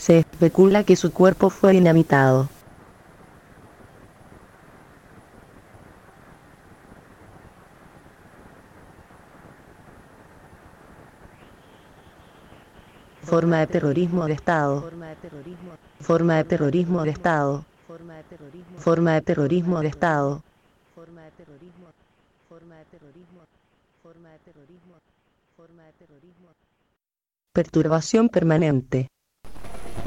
Se especula que su cuerpo fue dinamitado. Forma de terrorismo de Estado. Forma de terrorismo de Estado. Forma de terrorismo de Estado. Perturbación permanente.